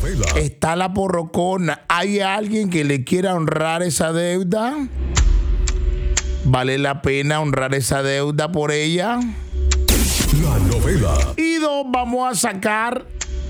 Está la porrocona. ¿Hay alguien que le quiera honrar esa deuda? ¿Vale la pena honrar esa deuda por ella? La novela. Y dos, vamos a sacar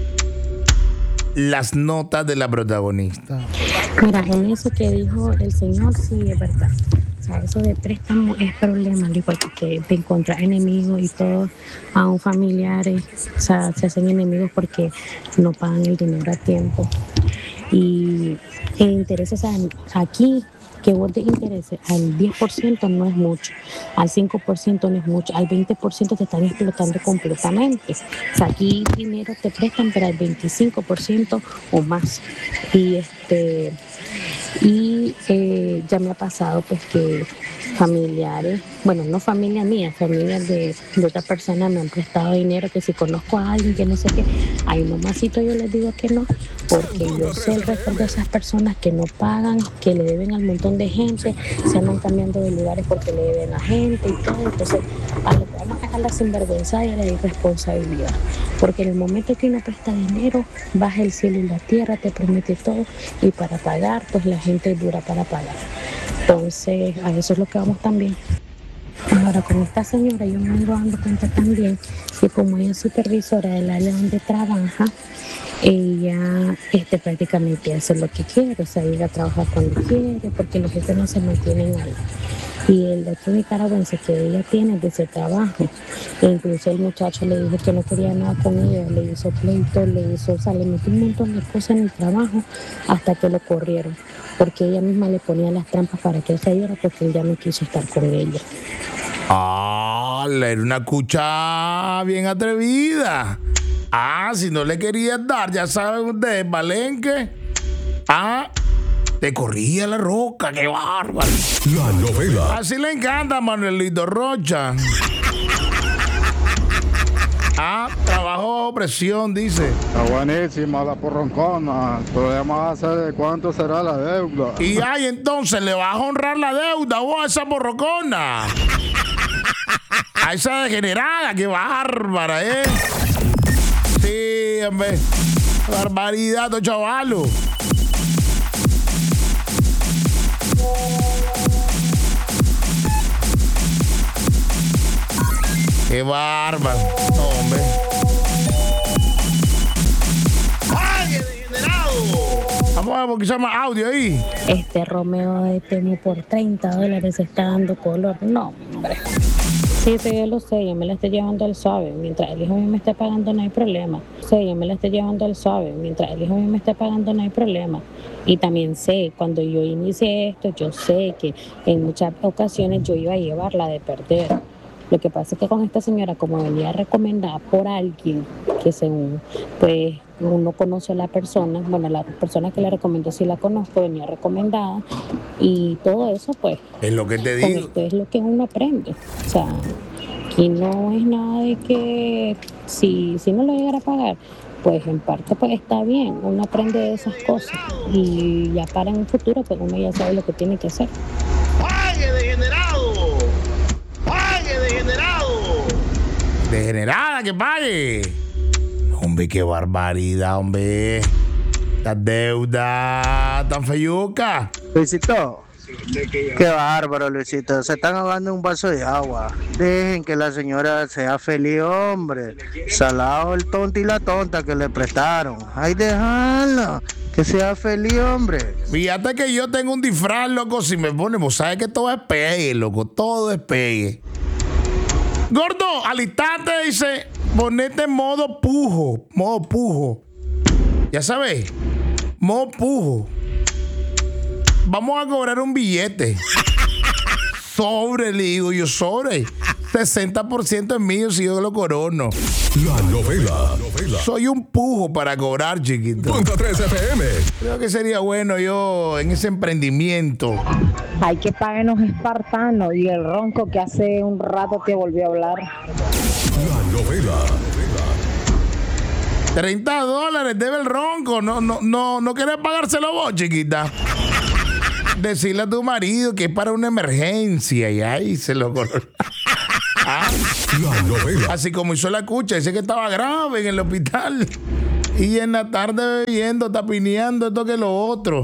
las notas de la protagonista. Mira, en eso que dijo el señor, sí es verdad. O sea, eso de préstamo es problema, al igual que te encontrar enemigos y todo, aún familiares, o sea, se hacen enemigos porque no pagan el dinero a tiempo. Y el interés, o sea, aquí que vos te intereses al 10% no es mucho, al 5% no es mucho, al 20% te están explotando completamente. O sea, aquí dinero te prestan, pero al 25% o más. Y ya me ha pasado pues que familiares, bueno, no familia mía, familias de otra persona me han prestado dinero, que si conozco a alguien que no sé qué, ahí nomasito yo les digo que no, porque yo sé el resto de esas personas que no pagan, que le deben al montón de gente, se andan cambiando de lugares porque le deben a gente y todo. Entonces a lo que vamos a dejar la sinvergüenza y la irresponsabilidad, porque en el momento que uno presta dinero baja el cielo y la tierra, te promete todo, y para pagar pues la gente es dura para pagar. Entonces a eso es lo que vamos también. Ahora con esta señora yo me ando dando cuenta también que como ella es supervisora del área donde trabaja, ella prácticamente hace lo que quiere, o sea, ella trabaja cuando quiere, porque los jefes no se mantienen ahí. Y el otro nicaragüense que ella tiene de ese trabajo, e incluso el muchacho le dijo que no quería nada con ella, le hizo pleito, le metió un montón de cosas en el trabajo hasta que lo corrieron, porque ella misma le ponía las trampas para que él se diera, porque él ya no quiso estar con ella. Era una cucha bien atrevida. Si no le querías dar, ya saben ustedes, Palenque. Te corría la roca, qué bárbaro. La novela. Así le encanta a Manuelito Rocha. Trabajo bajo presión, dice. Está buenísima la porroncona. El problema va a ser de cuánto será la deuda. Y entonces le vas a honrar la deuda vos a esa porrocona. A esa degenerada, qué bárbara, Sí, hombre. Barbaridad, chavalo. Qué bárbaro. No, hombre. ¡Ay, qué degenerado! Vamos a ver porque se llama audio ahí. Romeo de Temo por $30 se está dando color. No, hombre. Sí, yo lo sé, yo me la estoy llevando al suave. Mientras el hijo mío me esté pagando no hay problema. Sí, yo me la estoy llevando al suave. Mientras el hijo mío me esté pagando no hay problema. Y también sé, cuando yo inicié esto, yo sé que en muchas ocasiones yo iba a llevarla de perder. Lo que pasa es que con esta señora, como venía recomendada por alguien que según pues uno conoce a la persona, bueno, la persona que la recomendó sí la conozco, venía recomendada, y todo eso pues es lo que te con digo. esto es lo que uno aprende. O sea, aquí no es nada de que si no lo llegara a pagar, pues en parte pues está bien, uno aprende de esas cosas y ya para en un futuro pues uno ya sabe lo que tiene que hacer. ¡Pague, degenerado! ¡Pague, degenerado! ¡Degenerada, que pague! Hombre, qué barbaridad, hombre. Esta deuda tan feyuca. Luisito, qué bárbaro, Luisito. Se están ahogando un vaso de agua. Dejen que la señora sea feliz, hombre. Salado el tonto y la tonta que le prestaron. Ay, déjala. Que sea feliz, hombre. Fíjate que yo tengo un disfraz, loco. Si me ponemos, sabes que todo es pegue, loco. Todo es pegue. Gordo, al instante dice, ponete en modo pujo. Modo pujo. Ya sabes. Modo pujo. Vamos a cobrar un billete. Sobre, le digo yo, sobre. 60% es mío si yo lo corono. La novela. Soy un pujo para cobrar, chiquito. Punto 3 FM. Creo que sería bueno yo en ese emprendimiento. Hay que pagar los espartanos y el ronco que hace un rato te volvió a hablar. La novela. $30 debe el ronco. No querés pagárselo vos, chiquita. Decirle a tu marido que es para una emergencia y ahí se lo corona. La novela. Así como hizo la cucha, dice que estaba grave en el hospital. Y en la tarde bebiendo, tapineando, esto que lo otro.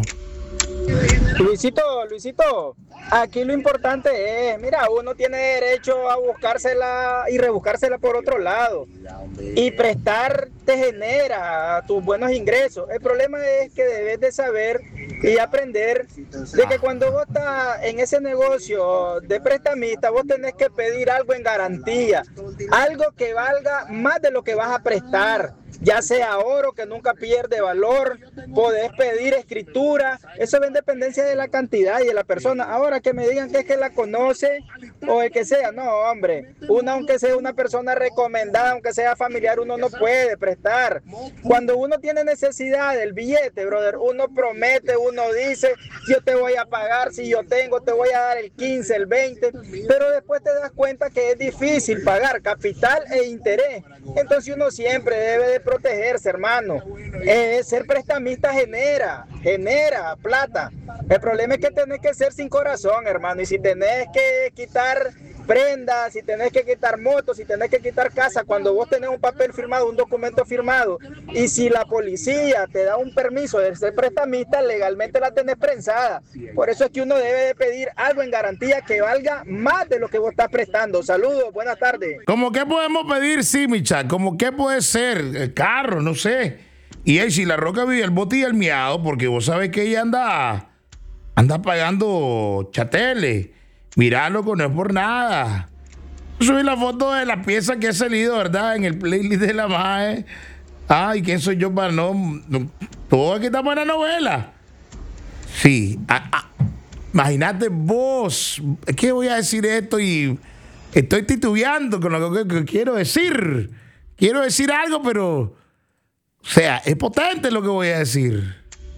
Luisito, aquí lo importante es, mira, uno tiene derecho a buscársela y rebuscársela por otro lado. Y prestar te genera tus buenos ingresos. El problema es que debes de saber y aprender de que cuando vos estás en ese negocio de prestamista, vos tenés que pedir algo en garantía, algo que valga más de lo que vas a prestar. Ya sea oro, que nunca pierde valor, podés pedir escritura, eso es en dependencia de la cantidad y de la persona. Ahora que me digan que es que la conoce o el que sea, no hombre, aunque sea una persona recomendada, aunque sea familiar, uno no puede prestar. Cuando uno tiene necesidad del billete, brother, uno promete, uno dice, yo te voy a pagar, si yo tengo, te voy a dar el 15, el 20, pero después te das cuenta que es difícil pagar capital e interés. Entonces uno siempre debe de protegerse, hermano. Ser prestamista genera plata. El problema es que tenés que ser sin corazón, hermano. Y si tenés que quitar prendas, si tenés que quitar motos, si tenés que quitar casa, cuando vos tenés un papel firmado, un documento firmado, y si la policía te da un permiso de ser prestamista, legalmente la tenés prensada. Por eso es que uno debe de pedir algo en garantía que valga más de lo que vos estás prestando. Saludos, buenas tardes. ¿Cómo que podemos pedir, sí, mi chat? ¿Cómo que puede ser? El carro, no sé. Y si la Roca vive el bote y el miado, porque vos sabés que ella anda pagando chateles. Mirá, loco, no es por nada. Subí la foto de la pieza que he salido, ¿verdad? En el playlist de la MAE. ¿Y quién soy yo para no? Todo aquí está para la novela. Sí. Imagínate vos. Es que voy a decir esto y estoy titubeando con lo que quiero decir. Quiero decir algo, pero... O sea, es potente lo que voy a decir.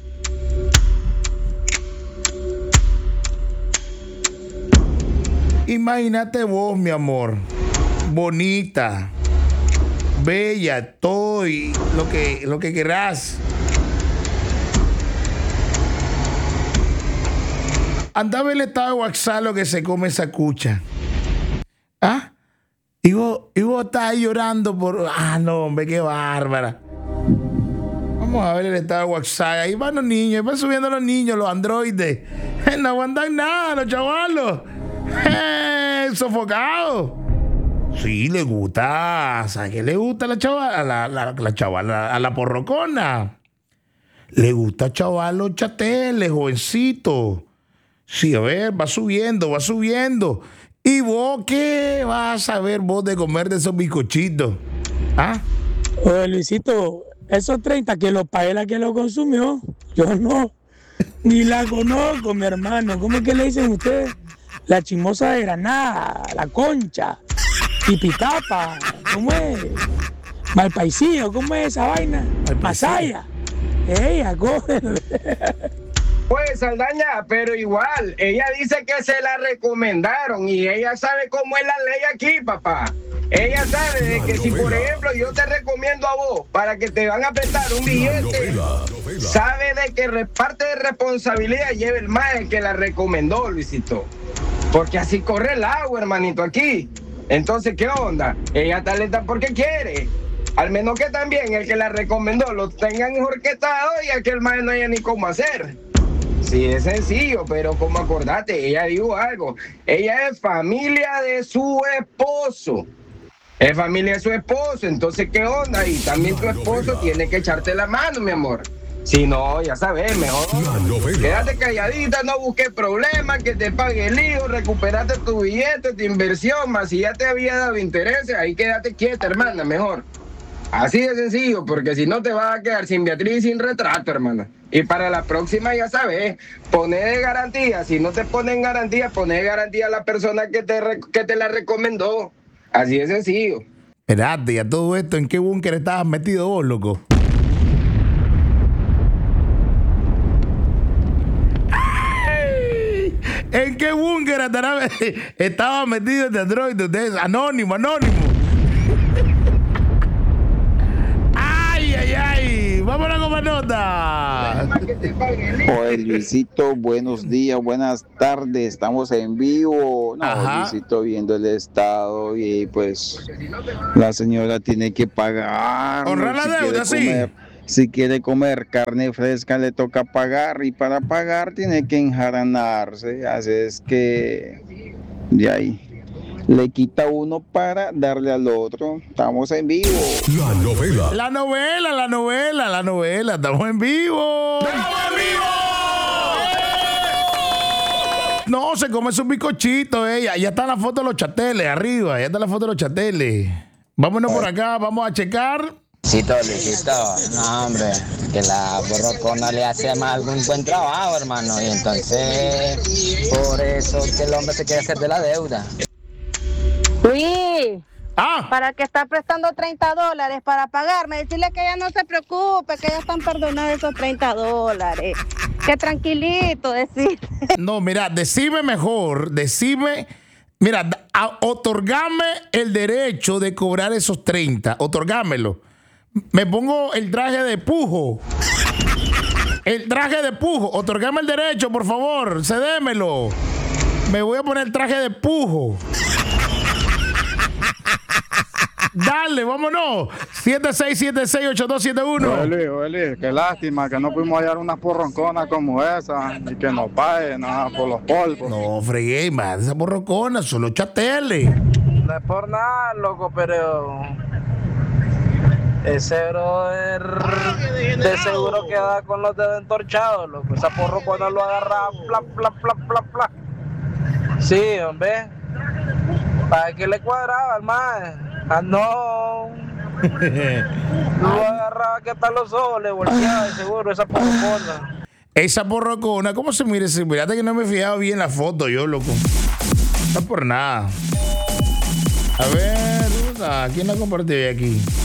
Imagínate vos, mi amor, bonita, bella, todo y lo que querás. Andaba el estado de WhatsApp lo que se come esa cucha. Y vos estás ahí llorando por... no, hombre, qué bárbara. Vamos a ver el estado de WhatsApp. Ahí van los niños, ahí van subiendo los niños, los androides. No aguantan nada, los chavalos. Sofocado. Sí, le gusta. ¿Sabes qué le gusta a la chavala? La chavala, a la porrocona. Le gusta chaval los chateles, jovencito. Sí, a ver, va subiendo. ¿Y vos qué vas a saber vos de comer de esos bizcochitos? Oye, Luisito, esos 30 que los pagué la que lo consumió. Yo no. Ni la conozco, mi hermano. ¿Cómo es que le dicen ustedes? La chimosa de Granada, la Concha, Tipitapa, ¿cómo es? Malpaisillo, ¿cómo es esa vaina? Masaya. Ella, cógelo. Pues Saldaña, pero igual, ella dice que se la recomendaron y ella sabe cómo es la ley aquí, papá. Ella sabe de que si, por ejemplo, yo te recomiendo a vos para que te van a prestar un billete, sabe de que parte de responsabilidad lleva el mae que la recomendó, Luisito. Porque así corre el agua, hermanito, aquí. Entonces, ¿qué onda? Ella está lenta porque quiere. Al menos que también el que la recomendó lo tengan orquestado y aquel mae no haya ni cómo hacer. Sí, es sencillo, pero como acordate, ella dijo algo. Ella es familia de su esposo. Es familia de su esposo, entonces ¿qué onda? Y también tu esposo tiene que echarte la mano, mi amor. Si no, ya sabes, mejor quédate calladita, no busques problemas, que te pague el hijo, recuperaste tu billete, tu inversión, más si ya te había dado intereses, ahí quédate quieta, hermana, mejor. Así de sencillo, porque si no te vas a quedar sin Beatriz y sin retrato, hermana. Y para la próxima, ya sabes, poné de garantía. Si no te ponen garantía, poné de garantía a la persona que te la recomendó. Así de sencillo. Espérate, y a todo esto, ¿en qué búnker estabas metido vos, loco? ¿En qué búnker estaba metido este androide? Ustedes, anónimo. Ay. Vámonos con más nota. Oye, Luisito, buenos días, buenas tardes. Estamos en vivo. Luisito viendo el estado y pues la señora tiene que pagar. Honrar la deuda, sí. Si quiere comer carne fresca le toca pagar y para pagar tiene que enjaranarse. Así es que de ahí le quita uno para darle al otro. Estamos en vivo. La novela. La novela. Estamos en vivo. No, se come sus bizcochitos, ella. Ya está la foto de los chateles arriba. Ya está la foto de los chateles. Vámonos por acá, vamos a checar. Luisito, no hombre, que la borrocona le hace más algún buen trabajo, hermano, y entonces por eso que el hombre se quiere hacer de la deuda. Luis, ¿para qué está prestando $30 para pagarme? Decirle que ella no se preocupe, que ya están perdonados esos $30. Que tranquilito, decir. No, mira, decime mejor, mira, otorgame el derecho de cobrar esos 30, otorgámelo. Me pongo el traje de pujo. Otorgame el derecho, por favor, cedémelo. Me voy a poner el traje de pujo. Dale, vámonos. 76768271. Eli, qué lástima que no pudimos hallar unas porronconas como esa y que nos paguen por los polvos. No, fregué, man, esa porroncona, solo chateles. No es por nada, loco, pero ese brother de seguro queda con los dedos entorchados, loco. Esa porrocona lo agarra, pla. Sí, hombre. ¿Para qué le cuadraba, hermano? No. Lo agarraba que hasta los ojos le volteaba de seguro esa porrocona. Esa porrocona, ¿cómo se mira? Mirate que no me he fijado bien la foto yo, loco. No por nada. A ver, ¿quién la compartió aquí?